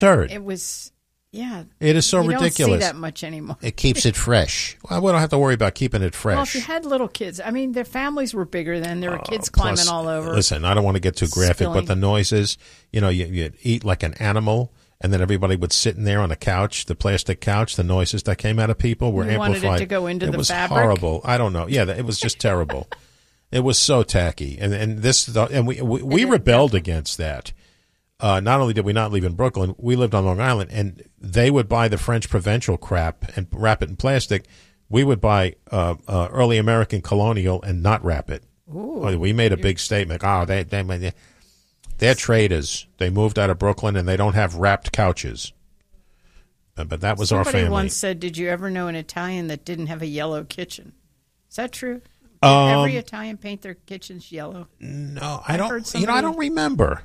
dirt. It was, yeah. It is so you ridiculous. You don't see that much anymore. It keeps it fresh. Well, we don't have to worry about keeping it fresh. Well, if you had little kids, I mean, their families were bigger then. There were kids climbing all over. Listen, I don't want to get too graphic, but the noises, you'd eat like an animal, and then everybody would sit in there on a couch, the plastic couch. The noises that came out of people were amplified. Wanted it to go into the fabric? It was horrible. I don't know. Yeah, it was just terrible. It was so tacky. And we rebelled against that. Not only did we not live in Brooklyn, we lived on Long Island, and they would buy the French Provincial crap and wrap it in plastic. We would buy early American Colonial and not wrap it. Ooh, we made a big statement. Oh, they're traders. They moved out of Brooklyn, and they don't have wrapped couches. But that was our family. Somebody once said, "Did you ever know an Italian that didn't have a yellow kitchen?" Is that true? Did every Italian paint their kitchens yellow? No, I don't. I don't remember.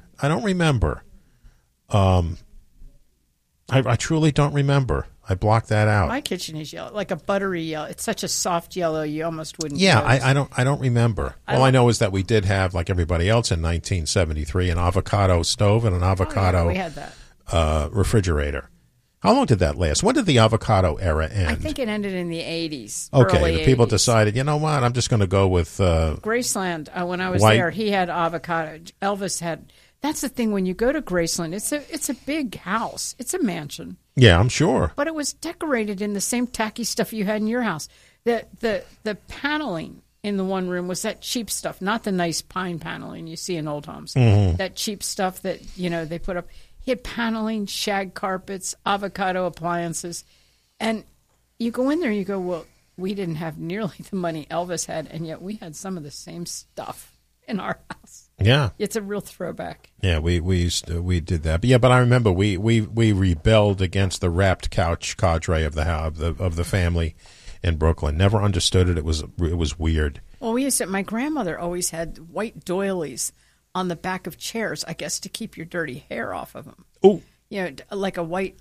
I truly don't remember. I blocked that out. My kitchen is yellow, like a buttery yellow. It's such a soft yellow, you almost wouldn't. Yeah, notice. I don't remember. All I know is that we did have, like everybody else in 1973, an avocado stove and an avocado we had that. Refrigerator. How long did that last? When did the avocado era end? I think it ended in the 80s. Okay, the people 80s. Decided, you know what, I'm just going to go with... Graceland, when I was there, he had avocado. Elvis had... That's the thing, when you go to Graceland, it's a big house. It's a mansion. Yeah, I'm sure. But it was decorated in the same tacky stuff you had in your house. The paneling in the one room was that cheap stuff, not the nice pine paneling you see in old homes. Mm-hmm. That cheap stuff that, they put up. He had paneling, shag carpets, avocado appliances. And you go in there and you go, well, we didn't have nearly the money Elvis had, and yet we had some of the same stuff in our house. Yeah. It's a real throwback. Yeah, we did that. But I remember we rebelled against the wrapped couch cadre of the family in Brooklyn. Never understood it. It was weird. Well, my grandmother always had white doilies on the back of chairs, I guess, to keep your dirty hair off of them. Oh. Like a white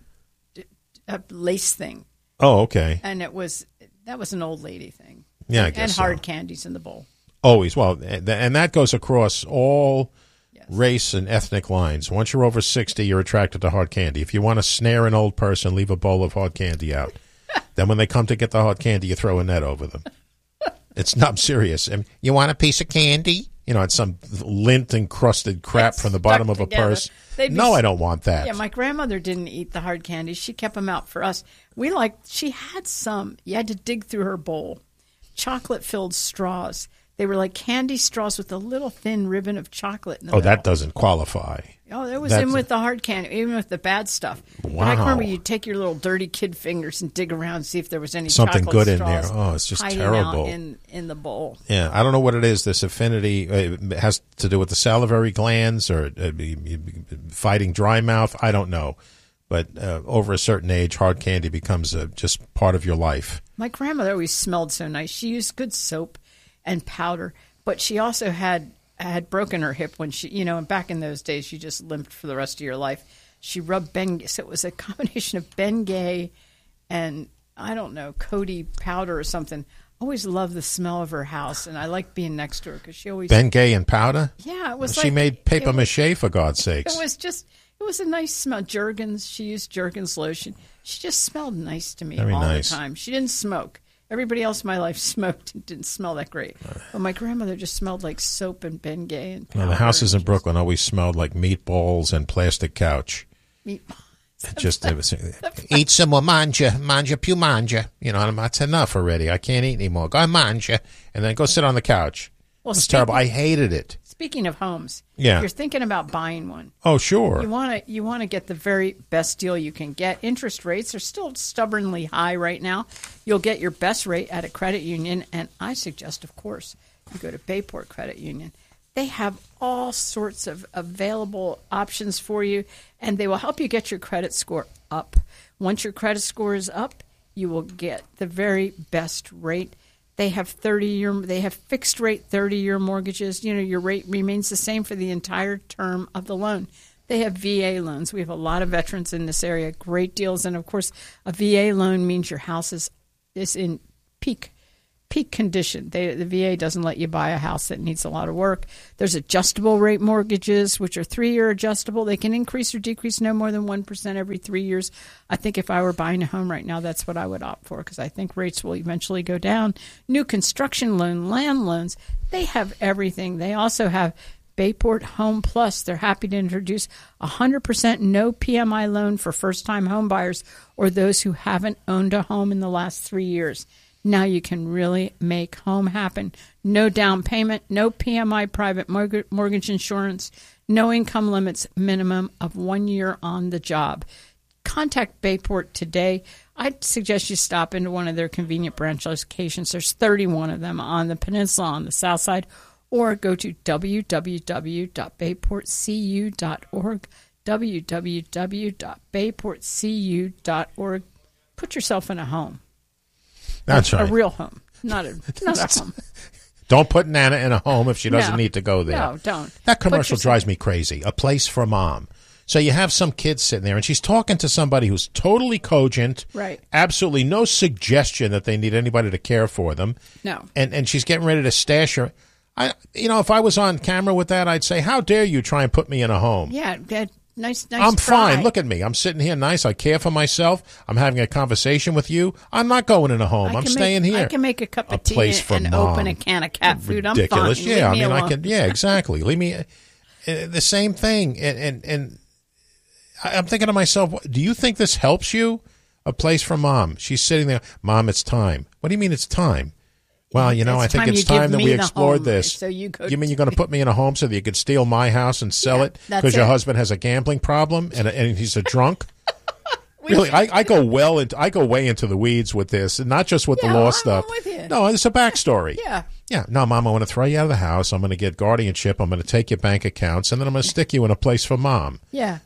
lace thing. Oh, okay. And that was an old lady thing. Yeah, I guess and so. hard candies in the bowl. Always. Well, and that goes across all race and ethnic lines. Once you're over 60, you're attracted to hard candy. If you want to snare an old person, leave a bowl of hard candy out. Then when they come to get the hard candy, you throw a net over them. It's not serious. And you want a piece of candy? It's some lint-encrusted crap from the bottom of a purse. No, I don't want that. Yeah, my grandmother didn't eat the hard candies. She kept them out for us. She had some. You had to dig through her bowl. Chocolate-filled straws. They were like candy straws with a little thin ribbon of chocolate in the middle. That doesn't qualify. Oh, it was in with the hard candy, even with the bad stuff. Wow. But I remember you'd take your little dirty kid fingers and dig around and see if there was any something chocolate good straws in there. Oh, it's just hiding terrible. Out in the bowl. Yeah, I don't know what it is. This affinity it has to do with the salivary glands or fighting dry mouth. I don't know. But over a certain age, hard candy becomes just part of your life. My grandmother always smelled so nice. She used good soap and powder, but she also had broken her hip when she, and back in those days, she just limped for the rest of your life. She rubbed Bengay, so it was a combination of Bengay and, I don't know, Coty powder or something. Always loved the smell of her house, and I liked being next to her because she always... Bengay and powder? Yeah, it was She made paper mache, for God's sakes. It was a nice smell. Jergens, she used Jergens lotion. She just smelled nice to me Very all nice. the time. She didn't smoke. Everybody else in my life smoked and didn't smell that great. But my grandmother just smelled like soap and Bengay and powder. The houses in Brooklyn always smelled like meatballs and plastic couch. Meatballs. Eat some more, manja, più manja. That's enough already. I can't eat anymore. Go manja, and then go sit on the couch. Well, it's terrible. I hated it. Speaking of homes, yeah. If you're thinking about buying one. Oh, sure. You want to get the very best deal you can get. Interest rates are still stubbornly high right now. You'll get your best rate at a credit union, and I suggest, of course, you go to Bayport Credit Union. They have all sorts of available options for you, and they will help you get your credit score up. Once your credit score is up, you will get the very best rate. They have fixed rate 30-year mortgages. Your rate remains the same for the entire term of the loan. They have VA loans. We have a lot of veterans in this area, great deals. And, of course, a VA loan means your house is in peak peak condition. The VA doesn't let you buy a house that needs a lot of work. There's adjustable rate mortgages, which are 3-year adjustable. They can increase or decrease no more than 1% every 3 years. I think if I were buying a home right now, that's what I would opt for, because I think rates will eventually go down. New construction loan, land loans, they have everything. They also have Bayport Home Plus. They're happy to introduce 100% no PMI loan for first-time home buyers or those who haven't owned a home in the last 3 years. Now you can really make home happen. No down payment, no PMI private mortgage insurance, no income limits, minimum of 1 year on the job. Contact Bayport today. I'd suggest you stop into one of their convenient branch locations. There's 31 of them on the peninsula, on the south side, or go to www.bayportcu.org, www.bayportcu.org. Put yourself in a home. That's right. A real home, not a home. Don't put Nana in a home if she doesn't need to go there. No, don't. That commercial drives me crazy. A place for mom. So you have some kid sitting there, and she's talking to somebody who's totally cogent. Right. Absolutely no suggestion that they need anybody to care for them. No. And she's getting ready to stash her. If I was on camera with that, I'd say, how dare you try and put me in a home? Yeah, nice I'm try. fine. Look at me. I'm sitting here nice. I care for myself. I'm having a conversation with you. I'm not going in a home. I'm staying here. I can make a cup of tea place for and mom. open a can of cat food. Ridiculous. I'm fine. Yeah, Leave me alone. I can. Yeah, exactly. Leave me. The same thing. And I'm thinking to myself, do you think this helps you? A place for mom. She's sitting there. Mom, it's time. What do you mean it's time? Well, I think it's time that we explored this. So you mean you're going to put me in a home so that you could steal my house and sell it because your husband has a gambling problem and he's a drunk? Really, I go way into the weeds with this, and not just with the law stuff. I'm with you. No, it's a backstory. Yeah. No, Mom, I want to throw you out of the house. I'm going to get guardianship. I'm going to take your bank accounts, and then I'm going to stick you in a place for mom. Yeah.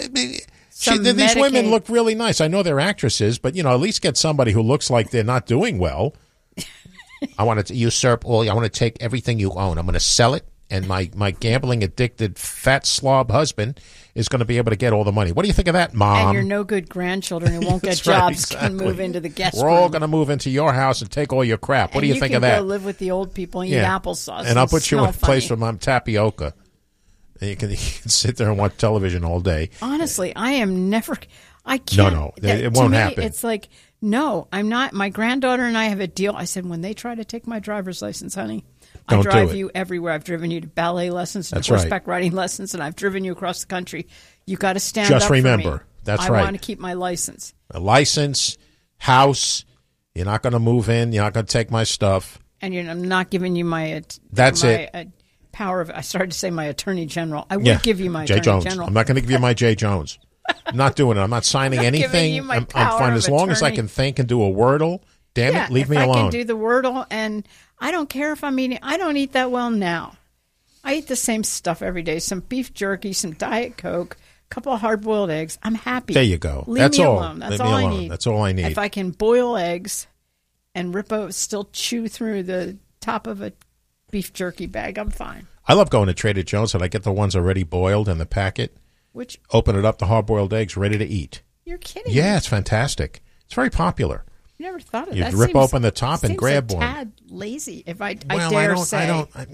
These women look really nice. I know they're actresses, but at least get somebody who looks like they're not doing well. I want to usurp all. I want to take everything you own. I'm going to sell it, and my gambling addicted fat slob husband is going to be able to get all the money. What do you think of that, Mom? And your no good grandchildren who won't get jobs can move into the guest room. We're all going to move into your house and take all your crap. What do you think of that? You can go live with the old people and eat applesauce. And I'll put you in a place for for Mom tapioca. And you can sit there and watch television all day. Honestly, I am never. I can't. No, it won't happen. It's like. No, I'm not. My granddaughter and I have a deal. I said, when they try to take my driver's license, honey, I drive you everywhere. I've driven you to ballet lessons and horseback riding lessons, and I've driven you across the country. You got to stand up Just remember, for me. That's right. I want to keep my license. A license, house. You're not going to move in. You're not going to take my stuff. And I'm not giving you my. That's power of. I started to say my attorney general. I would give you my J. attorney Jones. general. I'm not going to give you my J. Jones. I'm not doing it. I'm not signing anything. I'm fine as long as I can think and do a Wordle. Damn it, leave me alone. I can do the Wordle, and I don't care if I'm eating. I don't eat that well now. I eat the same stuff every day: some beef jerky, some Diet Coke, a couple of hard-boiled eggs. I'm happy. There you go. Leave me alone. That's all I need. That's all I need. If I can boil eggs and still chew through the top of a beef jerky bag, I'm fine. I love going to Trader Joe's, and I get the ones already boiled in the packet. Open it up, the hard-boiled eggs, ready to eat. You're kidding. Yeah, it's fantastic. It's very popular. You never thought of that. You rip open the top and grab one. Tad lazy, if I dare say.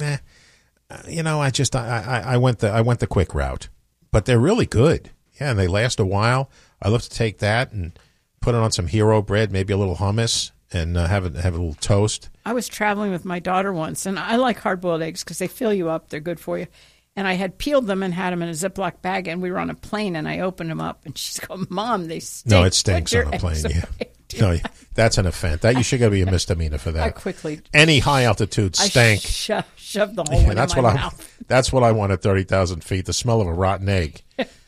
I went the quick route, but they're really good. Yeah, and they last a while. I love to take that and put it on some hero bread, maybe a little hummus, and have a little toast. I was traveling with my daughter once, and I like hard-boiled eggs because they fill you up. They're good for you. And I had peeled them and had them in a Ziploc bag, and we were on a plane, and I opened them up, and she's going, Mom, they stink. No, it stinks on a plane, No, that's an offense. That you should be a misdemeanor for that. I quickly. Any high-altitude stank. Shoved the whole one in my mouth. That's what I want at 30,000 feet, the smell of a rotten egg.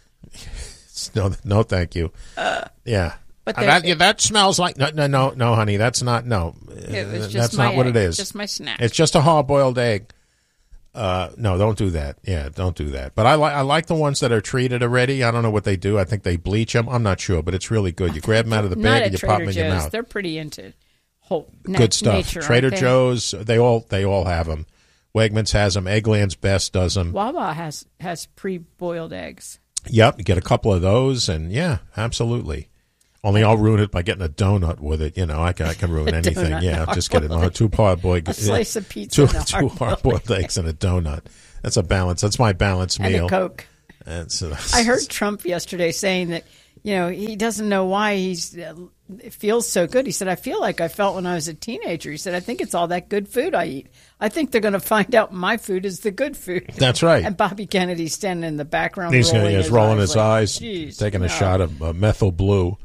No, thank you. Yeah. But that smells like no, honey. That's not that's not what it is. Just my snack. It's just a hard-boiled egg. No, don't do that. Yeah, don't do that. But I like the ones that are treated already. I don't know what they do. I think they bleach them. I'm not sure, but it's really good. You grab them out of the bag and you pop them in your mouth. They're pretty into good stuff. Nature, Trader Joe's, they all have them. Wegmans has them. Eggland's Best does them. Wawa has pre-boiled eggs. Yep, you get a couple of those, and yeah, absolutely. Only I'll ruin it by getting a donut with it. I can ruin anything. Yeah, I'll just get it. Two hard-boiled, a slice of pizza, two hard-boiled eggs and a donut. That's a balance. That's my balanced meal. And a Coke. And so I heard Trump yesterday saying that, he doesn't know why it feels so good. He said, I feel like I felt when I was a teenager. He said, I think it's all that good food I eat. I think they're going to find out my food is the good food. That's right. And Bobby Kennedy's standing in the background He's rolling his eyes, taking a shot of methyl blue.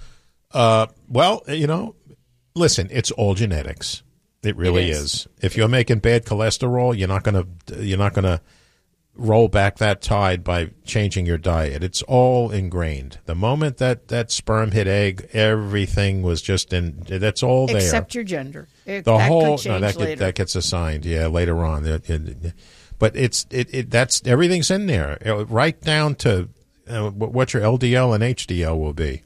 Listen, it's all genetics. It really is. If you're making bad cholesterol, you're not going to roll back that tide by changing your diet. It's all ingrained. The moment that sperm hit egg, everything was just that's all there. Except your gender. That gets assigned. Yeah, later on. But that's everything's in there, right down to what your LDL and HDL will be.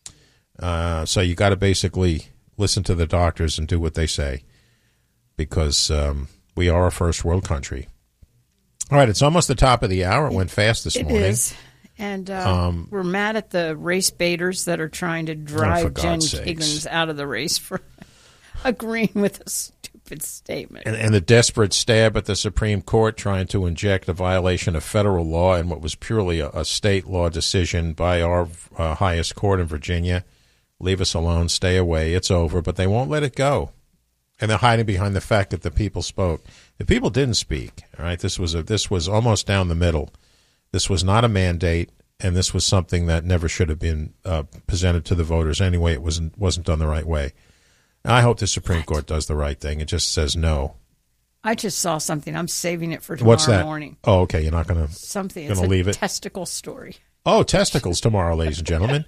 So you got to basically listen to the doctors and do what they say, because we are a first world country. All right, it's almost the top of the hour. It went fast this morning. It is. And we're mad at the race baiters that are trying to drive Jen Higgins out of the race for agreeing with a stupid statement. And the desperate stab at the Supreme Court trying to inject a violation of federal law in what was purely a state law decision by our highest court in Virginia. Leave us alone. Stay away. It's over. But they won't let it go. And they're hiding behind the fact that the people spoke. The people didn't speak. All right, this was almost down the middle. This was not a mandate, and this was something that never should have been presented to the voters anyway. It wasn't done the right way. And I hope the Supreme Court does the right thing. It just says no. I just saw something. I'm saving it for tomorrow morning. Oh, okay. You're not going to something. It's leave a testicle story. Oh, testicles tomorrow, ladies and gentlemen.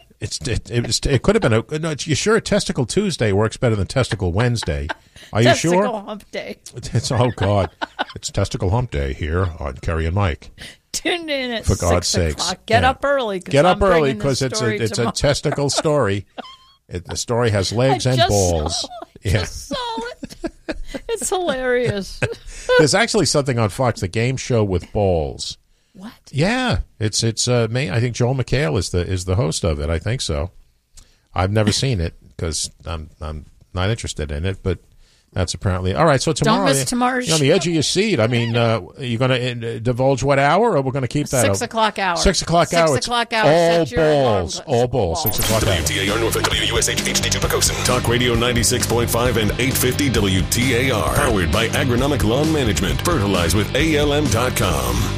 It could have been no. You sure Testicle Tuesday works better than Testicle Wednesday? Are you sure? Testicle Hump Day. Oh God, it's Testicle Hump Day here on Kerry and Mike. Tune in at for God's sakes. Get up early. Get up early because it's a testicle story. The story has legs and balls. Just saw it. It's hilarious. There's actually something on Fox, the game show with balls. What? Yeah, it's me. I think Joel McHale is the host of it. I think so. I've never seen it because I'm not interested in it, but that's apparently all right. So tomorrow, don't miss tomorrow's on the edge of your seat. I mean, you're going to divulge what hour, or we're going to keep that 6 o'clock hour. 6 o'clock hour. 6 o'clock hour. All balls. 6 o'clock hour. WTAR Norfolk, WUSH HD2 Pocosin. Talk Radio 96.5 and 850 WTAR. Powered by Agronomic Lawn Management. Fertilize with ALM.com.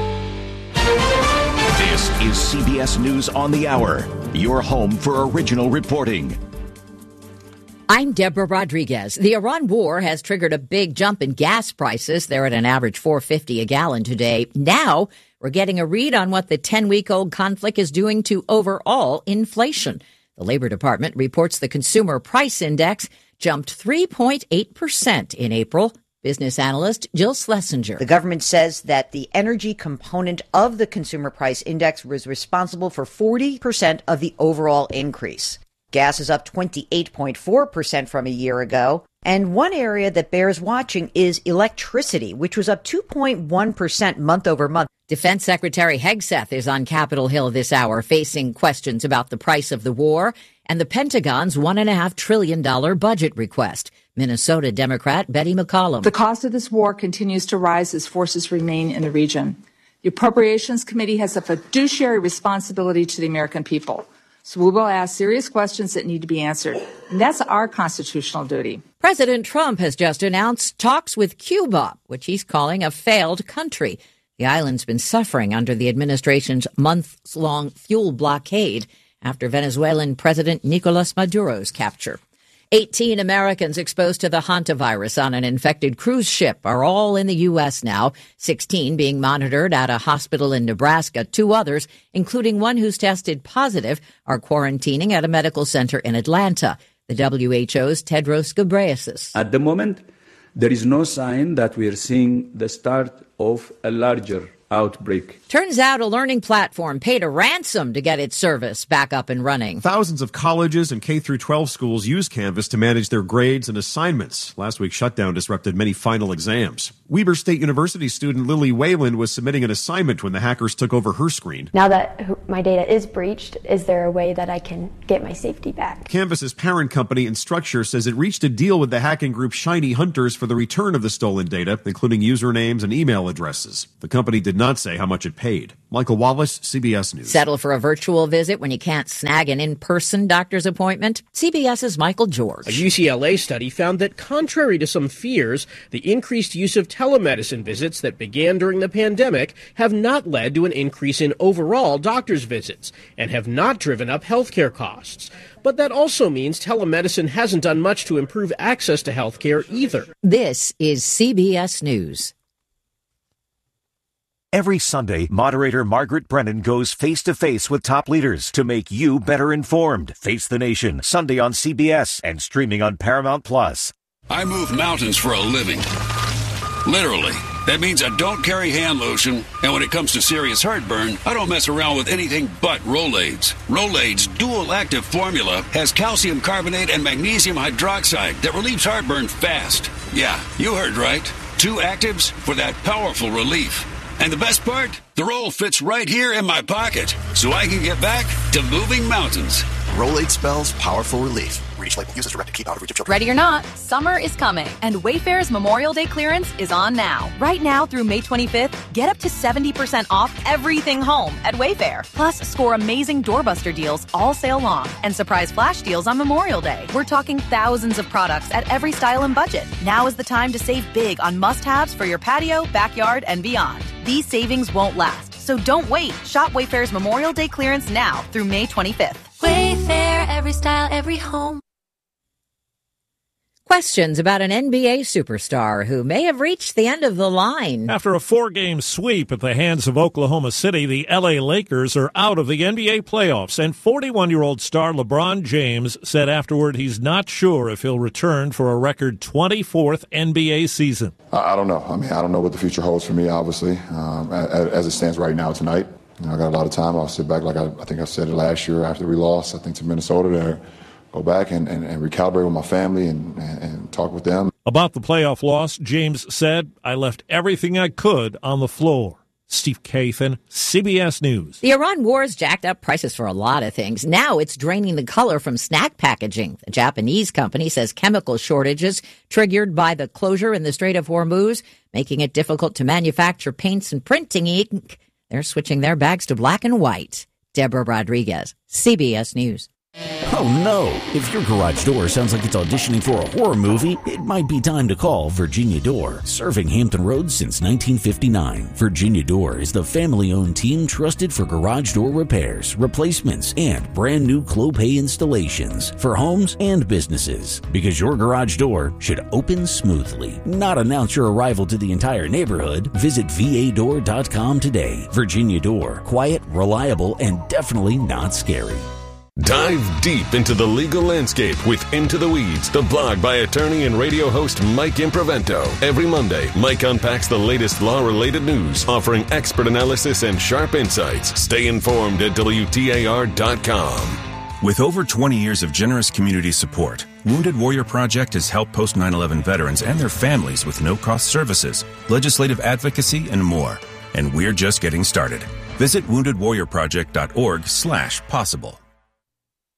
This is CBS News on the Hour, your home for original reporting. I'm Deborah Rodriguez. The Iran war has triggered a big jump in gas prices. They're at an average $4.50 a gallon today. Now we're getting a read on what the 10-week-old conflict is doing to overall inflation. The Labor Department reports the Consumer Price Index jumped 3.8% in April. Business analyst Jill Schlesinger. The government says that the energy component of the Consumer Price Index was responsible for 40% of the overall increase. Gas is up 28.4% from a year ago. And one area that bears watching is electricity, which was up 2.1% month over month. Defense Secretary Hegseth is on Capitol Hill this hour facing questions about the price of the war and the Pentagon's $1.5 trillion budget request. Minnesota Democrat Betty McCollum. The cost of this war continues to rise as forces remain in the region. The Appropriations Committee has a fiduciary responsibility to the American people. So we will ask serious questions that need to be answered. And that's our constitutional duty. President Trump has just announced talks with Cuba, which he's calling a failed country. The island's been suffering under the administration's months-long fuel blockade after Venezuelan President Nicolas Maduro's capture. 18 Americans exposed to the hantavirus on an infected cruise ship are all in the U.S. now, 16 being monitored at a hospital in Nebraska. 2 others, including one who's tested positive, are quarantining at a medical center in Atlanta. The WHO's Tedros Ghebreyesus. At the moment, there is no sign that we are seeing the start of a larger outbreak. Turns out a learning platform paid a ransom to get its service back up and running. Thousands of colleges and K-12 schools use Canvas to manage their grades and assignments. Last week's shutdown disrupted many final exams. Weber State University student Lily Wayland was submitting an assignment when the hackers took over her screen. Now that my data is breached, is there a way that I can get my safety back? Canvas's parent company, Instructure, says it reached a deal with the hacking group Shiny Hunters for the return of the stolen data, including usernames and email addresses. The company did not say how much it paid. Michael Wallace, CBS News. Settle for a virtual visit when you can't snag an in-person doctor's appointment? CBS's Michael George. A UCLA study found that contrary to some fears, the increased use of telemedicine visits that began during the pandemic have not led to an increase in overall doctor's visits and have not driven up healthcare costs. But that also means telemedicine hasn't done much to improve access to healthcare either. This is CBS News. Every Sunday, moderator Margaret Brennan goes face-to-face with top leaders to make you better informed. Face the Nation, Sunday on CBS and streaming on Paramount+. I move mountains for a living. Literally. That means I don't carry hand lotion, and when it comes to serious heartburn, I don't mess around with anything but Rolaids. Rolaids' dual-active formula has calcium carbonate and magnesium hydroxide that relieves heartburn fast. Yeah, you heard right. 2 actives for that powerful relief. And the best part? The roll fits right here in my pocket, so I can get back to moving mountains. Rolade spells powerful relief. Reach label. Use as directed. Keep out of reach of children. Ready or not, summer is coming, and Wayfair's Memorial Day clearance is on now. Right now through May 25th, get up to 70% off everything home at Wayfair. Plus, score amazing doorbuster deals all sale long and surprise flash deals on Memorial Day. We're talking thousands of products at every style and budget. Now is the time to save big on must-haves for your patio, backyard, and beyond. These savings won't last, so don't wait. Shop Wayfair's Memorial Day clearance now through May 25th. Wayfair, every style, every home. Questions about an NBA superstar who may have reached the end of the line. After a 4-game sweep at the hands of Oklahoma City, the L.A. Lakers are out of the NBA playoffs, and 41-year-old star LeBron James said afterward he's not sure if he'll return for a record 24th NBA season. I don't know. I mean, I don't know what the future holds for me, obviously, as it stands right now tonight. You know, I got a lot of time. I'll sit back like I think I said it last year after we lost, I think, to Minnesota there. Go back and recalibrate with my family and talk with them. About the playoff loss, James said, I left everything I could on the floor. Steve Kathan, CBS News. The Iran war has jacked up prices for a lot of things. Now it's draining the color from snack packaging. The Japanese company says chemical shortages triggered by the closure in the Strait of Hormuz, making it difficult to manufacture paints and printing ink. They're switching their bags to black and white. Deborah Rodriguez, CBS News. Oh no! If your garage door sounds like it's auditioning for a horror movie, it might be time to call Virginia Door. Serving Hampton Roads since 1959, Virginia Door is the family-owned team trusted for garage door repairs, replacements, and brand new Clopay installations for homes and businesses. Because your garage door should open smoothly, not announce your arrival to the entire neighborhood. Visit VADoor.com today. Virginia Door. Quiet, reliable, and definitely not scary. Dive deep into the legal landscape with Into the Weeds, the blog by attorney and radio host Mike Improvento. Every Monday, Mike unpacks the latest law-related news, offering expert analysis and sharp insights. Stay informed at WTAR.com. With over 20 years of generous community support, Wounded Warrior Project has helped post-9/11 veterans and their families with no-cost services, legislative advocacy, and more. And we're just getting started. Visit woundedwarriorproject.org/possible.